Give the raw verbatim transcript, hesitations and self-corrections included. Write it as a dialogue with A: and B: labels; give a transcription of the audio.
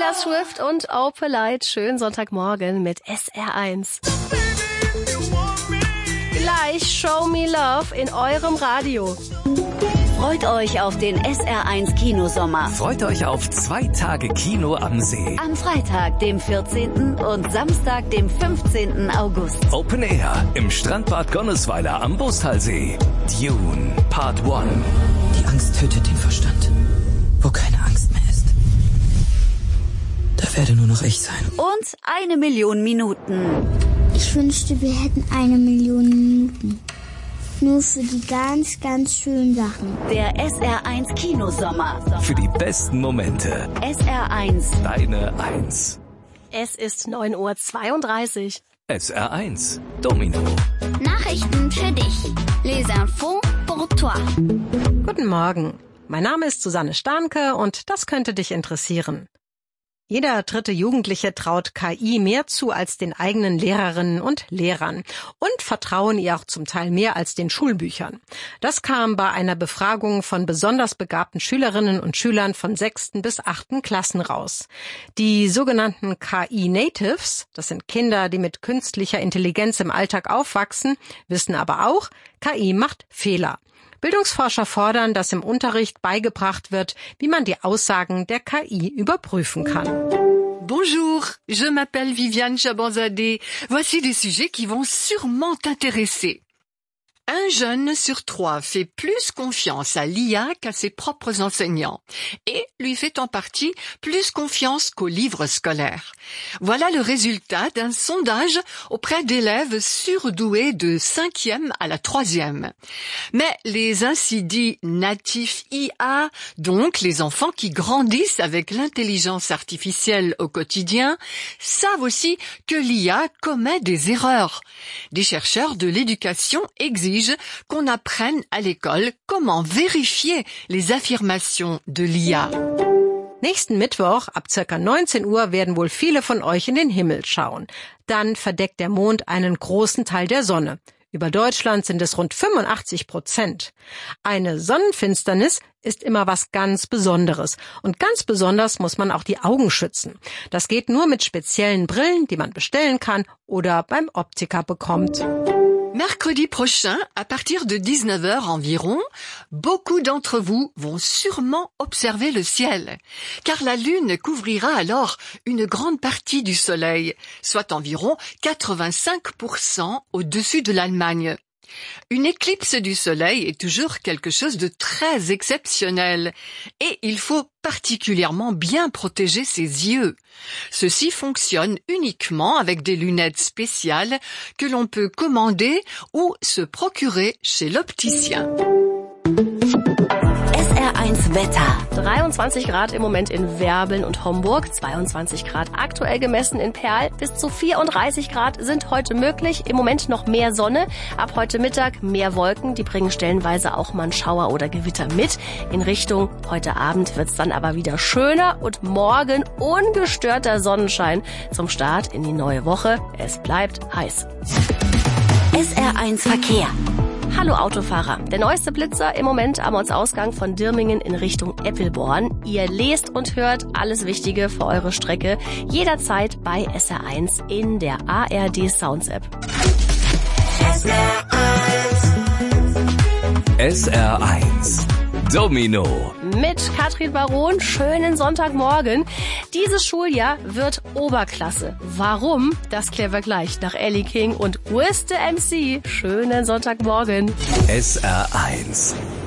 A: Taylor Swift und Opalite. Schönen Sonntagmorgen mit S R eins. Gleich Show Me Love in eurem Radio.
B: Freut euch auf den S R eins Kinosommer.
C: Freut euch auf zwei Tage Kino am See.
B: Am Freitag, dem vierzehnten und Samstag, dem fünfzehnten August.
C: Open Air im Strandbad Gonnesweiler am Bustalsee. Dune Part eins.
D: Die Angst tötet den Verstand. Wo keine Angst mehr ist, da werde nur noch ich sein.
B: Und eine Million Minuten.
E: Ich wünschte, wir hätten eine Million Minuten. Nur für die ganz, ganz schönen Sachen.
B: Der S R eins Kinosommer.
C: Für die besten Momente.
B: S R eins.
C: Deine Eins.
A: Es ist neun Uhr zweiunddreißig.
C: S R eins. Domino.
F: Nachrichten für dich. Les infos pour toi.
G: Guten Morgen. Mein Name ist Susanne Starnke und das könnte dich interessieren. Jeder dritte Jugendliche traut K I mehr zu als den eigenen Lehrerinnen und Lehrern und vertrauen ihr auch zum Teil mehr als den Schulbüchern. Das kam bei einer Befragung von besonders begabten Schülerinnen und Schülern von sechsten bis achten Klassen raus. Die sogenannten K I-Natives, das sind Kinder, die mit künstlicher Intelligenz im Alltag aufwachsen, wissen aber auch, K I macht Fehler. Bildungsforscher fordern, dass im Unterricht beigebracht wird, wie man die Aussagen der K I überprüfen kann.
H: Bonjour, je m'appelle Viviane Chabanzadeh. Voici des sujets qui vont sûrement t'intéresser. Un jeune sur trois fait plus confiance à l'I A qu'à ses propres enseignants et lui fait en partie plus confiance qu'aux livres scolaires. Voilà le résultat d'un sondage auprès d'élèves surdoués de cinquième à la troisième. Mais les ainsi dits natifs I A, donc les enfants qui grandissent avec l'intelligence artificielle au quotidien, savent aussi que l'I A commet des erreurs. Des chercheurs de l'éducation exigent qu'on apprenne à l'école comment vérifier les affirmations de l'I A.
G: Nächsten Mittwoch ab circa neunzehn Uhr werden wohl viele von euch in den Himmel schauen. Dann verdeckt der Mond einen großen Teil der Sonne. Über Deutschland sind es rund fünfundachtzig Prozent. Eine Sonnenfinsternis ist immer was ganz Besonderes. Und ganz besonders muss man auch die Augen schützen. Das geht nur mit speziellen Brillen, die man bestellen kann oder beim Optiker bekommt.
H: Mercredi prochain, à partir de dix-neuf heures environ, beaucoup d'entre vous vont sûrement observer le ciel, car la Lune couvrira alors une grande partie du Soleil, soit environ quatre-vingt-cinq pour cent au-dessus de l'Allemagne. Une éclipse du Soleil est toujours quelque chose de très exceptionnel et il faut particulièrement bien protéger ses yeux. Ceci fonctionne uniquement avec des lunettes spéciales que l'on peut commander ou se procurer chez l'opticien.
B: S R eins Wetter.
A: dreiundzwanzig Grad im Moment in Werbeln und Homburg, zweiundzwanzig Grad aktuell gemessen in Perl, bis zu vierunddreißig Grad sind heute möglich. Im Moment noch mehr Sonne, ab heute Mittag mehr Wolken, die bringen stellenweise auch mal einen Schauer oder Gewitter mit. In Richtung heute Abend wird's dann aber wieder schöner und morgen ungestörter Sonnenschein zum Start in die neue Woche. Es bleibt heiß.
B: S R eins Verkehr.
A: Hallo Autofahrer, der neueste Blitzer im Moment am Ortsausgang von Dirmingen in Richtung Eppelborn. Ihr lest und hört alles Wichtige für eure Strecke jederzeit bei S R eins in der A R D Sounds App.
C: S R eins. S R eins. Domino.
A: Mit Katrin Baron, schönen Sonntagmorgen. Dieses Schuljahr wird Oberklasse. Warum? Das klären wir gleich nach Ellie King und Wist the M C. Schönen Sonntagmorgen.
C: S R eins.